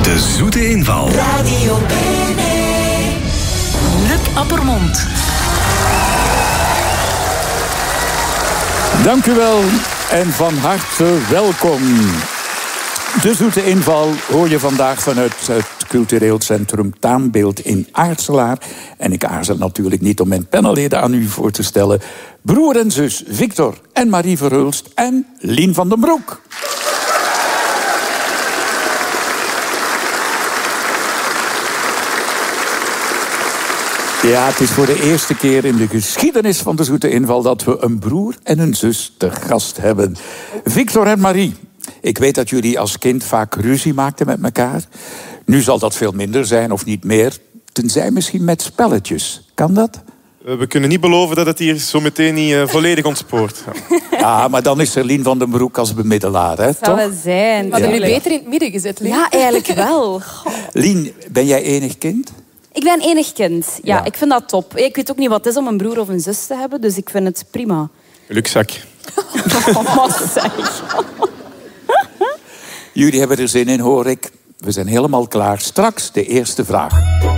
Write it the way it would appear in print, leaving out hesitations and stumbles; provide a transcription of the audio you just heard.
De Zoete Inval. Radio BNN. Luc Appermond. Dank u wel en van harte welkom. De Zoete Inval hoor je vandaag vanuit het cultureel centrum Taanbeeld in Aartselaar. En ik aarzel natuurlijk niet om mijn panelleden aan u voor te stellen. Broer en zus Victor en Marie Verhulst en Lien van den Broek. Ja, het is voor de eerste keer in de geschiedenis van de Zoete Inval dat we een broer en een zus te gast hebben. Victor en Marie, ik weet dat jullie als kind vaak ruzie maakten met elkaar. Nu zal dat veel minder zijn of niet meer, tenzij misschien met spelletjes. Kan dat? We kunnen niet beloven dat het hier zo meteen niet volledig ontspoort. Ja, maar dan is er Lien van den Broek als bemiddelaar, hè? Dat zou toch? wel zijn. We hadden jullie beter in het midden gezet, Lien. Ja, eigenlijk wel. Goh. Lien, ben jij enig kind? Ik ben enig kind. Ja, Ja. ik vind dat top. Ik weet ook niet wat het is om een broer of een zus te hebben, dus ik vind het prima. Gelukzak. Wat zeg. Jullie hebben er zin in, hoor ik. We zijn helemaal klaar. Straks de eerste vraag.